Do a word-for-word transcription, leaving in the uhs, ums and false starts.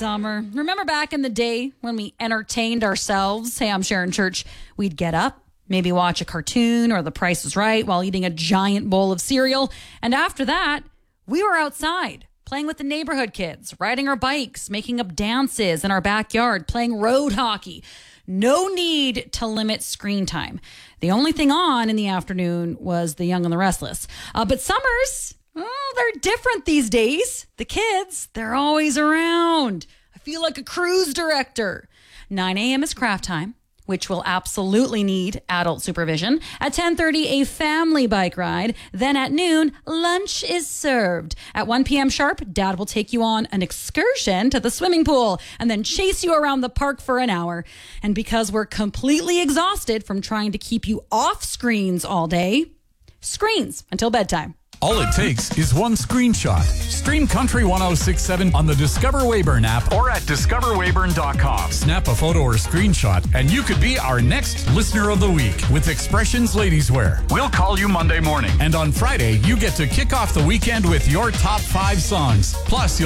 summer. Remember back in the day when we entertained ourselves? Hey, I'm Sharon Church. We'd get up, maybe watch a cartoon or The Price is Right while eating a giant bowl of cereal. And after that, we were outside playing with the neighborhood kids, riding our bikes, making up dances in our backyard, playing road hockey. No need to limit screen time. The only thing on in the afternoon was The Young and the Restless. Uh, but summers, oh, they're different these days. The kids, they're always around. I feel like a cruise director. nine a.m. is craft time, which will absolutely need adult supervision. At ten thirty, a family bike ride. Then at noon, lunch is served. At one p.m. sharp, Dad will take you on an excursion to the swimming pool and then chase you around the park for an hour. And because we're completely exhausted from trying to keep you off screens all day, screens until bedtime. All it takes is one screenshot. Stream Country one oh six point seven on the Discover Weyburn app or at discover weyburn dot com. Snap a photo or screenshot, and you could be our next Listener of the Week with Expressions Ladies Wear. We'll call you Monday morning. And on Friday, you get to kick off the weekend with your top five songs. Plus, you'll